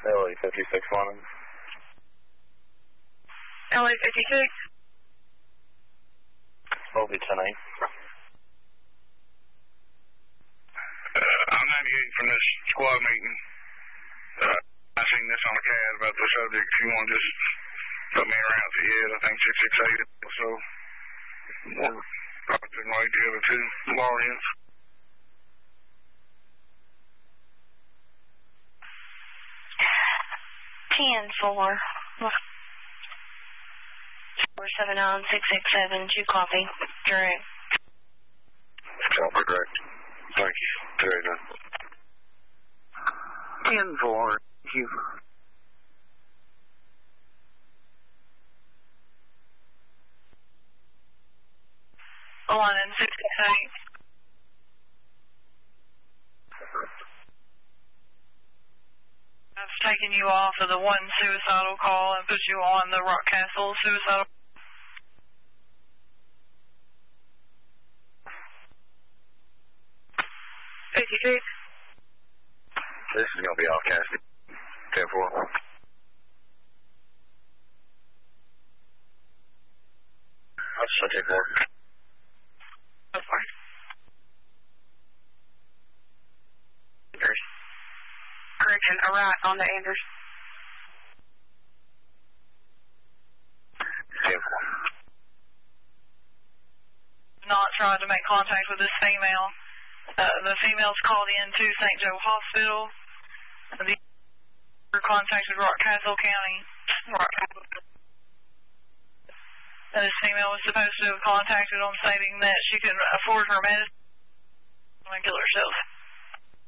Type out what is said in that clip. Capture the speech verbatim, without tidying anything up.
L A fifty-six London. L A fifty-six. O B ten eight. Uh, I'm ninety-eight from this squad meeting. Uh, I seen this on the C A D about the subject. If you want to just put me around to it, I think six six eight or so. More probably than right the other two Lawrence. ten four. four seven nine six six seven, two copy. Direct. Copy, direct. Thank you. Very good. ten four. Thank you. London six six eight. I've taken you off of the one suicidal call and put you on the Rockcastle suicidal. fifty-six. This is going to be off, Cassie. ten four. I'll just take four. That's fine. Correction, a right on the Anders. ten four. Not tried to make contact with this female. Uh, the female's called in to Saint Joe Hospital. The contacted Rockcastle County. Rockcastle. This female was supposed to have contacted them stating that she could afford her medicine and kill herself.